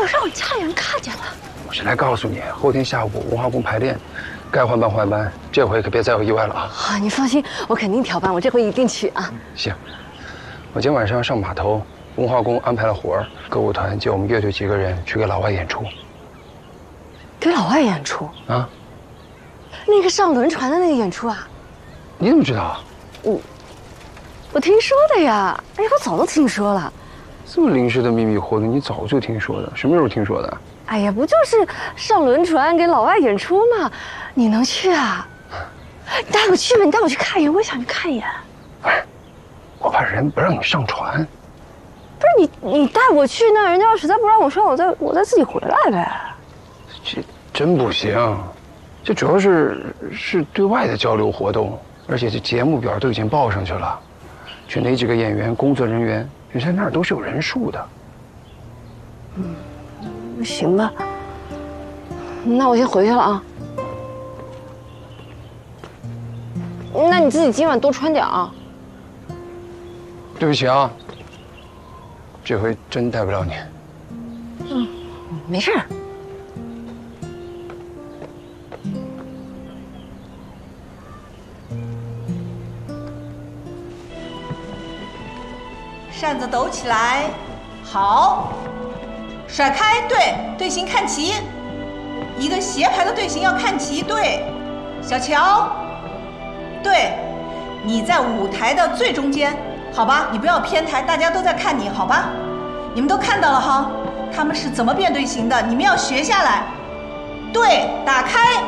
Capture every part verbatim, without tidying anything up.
我让你差点看见了。 我是来告诉你，后天下午文化宫排练，该换班换班，这回可别再有意外了啊！ 啊，你放心，我肯定调班，我这回一定去啊。 行，我今天晚上上码头，文化宫安排了活儿，歌舞团借我们乐队几个人去给老外演出。 给老外演出啊？ 那个上轮船的那个演出啊？ 你怎么知道啊？ 我我听说的呀。哎呀，我早都听说了。 这么临时的秘密活动，你早就听说的？什么时候听说的？ 哎呀，不就是上轮船给老外演出吗？你能去啊？你带我去吧，你带我去看一眼，我也想去看一眼。 哎，我怕人不让你上船。 不是你，你带我去，那人家要实在不让我上，我再我再自己回来呗。 这真不行，这主要是是对外的交流活动，而且这节目表都已经报上去了，去哪几个演员、工作人员，人家那儿都是有人数的。 嗯，那行吧，那我先回去了啊。那你自己今晚多穿点啊。 对不起啊，这回真带不了你。 嗯，没事。 扇子抖起来，好，甩开，对，队形看齐，一个斜排的队形要看齐，对，小乔，对，你在舞台的最中间，好吧，你不要偏台，大家都在看你，好吧，你们都看到了哈，他们是怎么变队形的，你们要学下来，对，打开，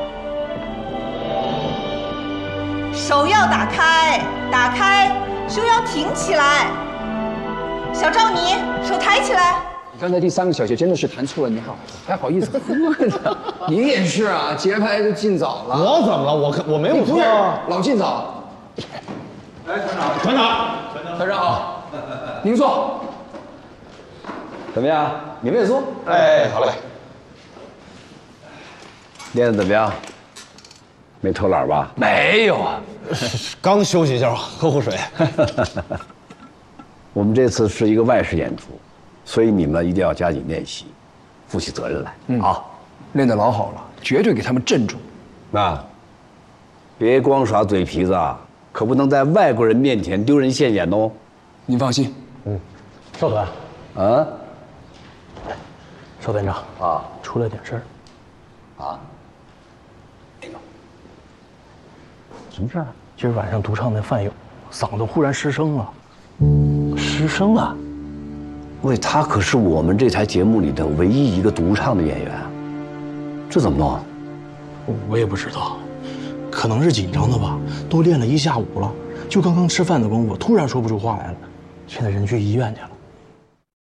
手要打开，打开，胸要挺起来。小赵，你手抬起来。 你刚才第三个小节真的是弹错了，你好，还好意思喝呢？你也是啊，节拍就进早了。 我怎么了？我我没有错啊， 老进早。 哎，团长，团长， 团长好，您坐。 怎么样？你们也坐。 哎，好嘞。 练得怎么样？没偷懒吧？ 没有啊， 刚休息一下，喝口水。 我们这次是一个外事演出，所以你们一定要加紧练习，负起责任来。嗯啊， 练得老好了，绝对给他们镇住。 那别光耍嘴皮子啊，可不能在外国人面前丢人现眼哦。 您放心。 嗯，少团。 啊， 邵团长啊， 出了点事儿。 啊？那个什么事儿？ 今儿晚上独唱那范友，嗓子忽然失声了。失声了？ 喂，他可是我们这台节目里的唯一一个独唱的演员，这怎么弄？ 我也不知道，可能是紧张的吧，都练了一下午了，就刚刚吃饭的功夫，突然说不出话来了，现在人去医院去了。